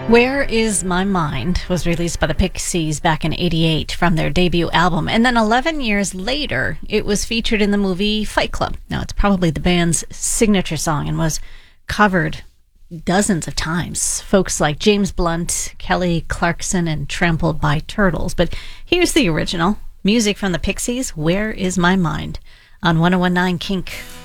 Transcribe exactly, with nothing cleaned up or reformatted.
Where Is My Mind was released by the Pixies back in eighty-eight from their debut album. And then eleven years later, it was featured in the movie Fight Club. Now, it's probably the band's signature song and was covered dozens of times. Folks like James Blunt, Kelly Clarkson, and Trampled by Turtles. But here's the original. Music from the Pixies, Where Is My Mind? On one oh one nine Kink.